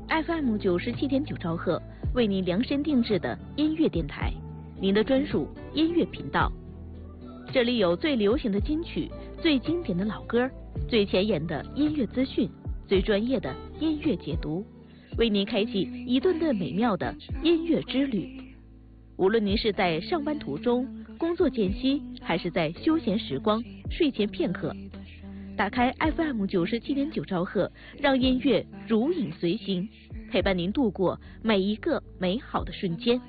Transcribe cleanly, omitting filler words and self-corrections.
FM97.9兆赫，为您量身定制的音乐电台，您的专属音乐频道。这里有最流行的金曲、最经典的老歌、最前沿的音乐资讯、最专业的音乐解读，为您开启一顿顿美妙的音乐之旅。无论您是在上班途中、工作间隙，还是在休闲时光、睡前片刻，打开 FM97.9兆赫，让音乐如影随形，陪伴您度过每一个美好的瞬间。